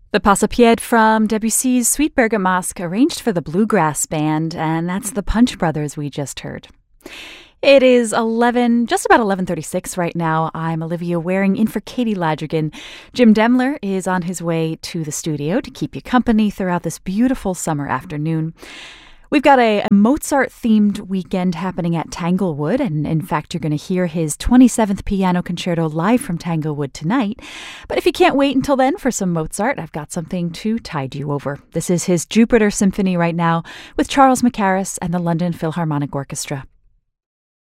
The Passapied from Debussy's Sweet Bergamasque, arranged for the Bluegrass Band, and that's the Punch Brothers we just heard. It is just about 11:36 right now. I'm Olivia Waring in for Katie Ladrigan. Jim Demler is on his way to the studio to keep you company throughout this beautiful summer afternoon. We've got a Mozart-themed weekend happening at Tanglewood, and in fact, you're going to hear his 27th Piano Concerto live from Tanglewood tonight. But if you can't wait until then for some Mozart, I've got something to tide you over. This is his Jupiter Symphony right now with Charles Mackerras and the London Philharmonic Orchestra.